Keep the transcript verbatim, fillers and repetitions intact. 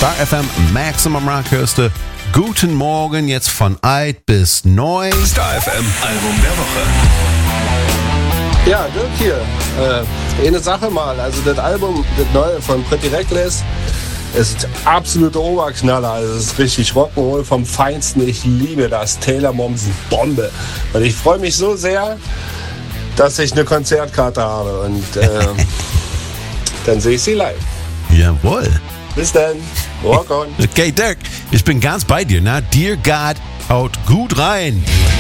Star F M Maximum Rock hörst du. Guten Morgen, jetzt von alt bis neu. Star F M Album der Woche. Ja, Dirk hier. Äh, eine Sache mal, also das Album, das neue von Pretty Reckless, ist absolute Oberknaller. Also es ist richtig Rock'n'Roll vom Feinsten. Ich liebe das. Taylor Momsen Bombe. Und ich freue mich so sehr, dass ich eine Konzertkarte habe. Und äh, dann sehe ich sie live. Jawohl. Bis dann. Rock on. Okay, Dirk, ich bin ganz bei dir. Na, Dear God, haut gut rein.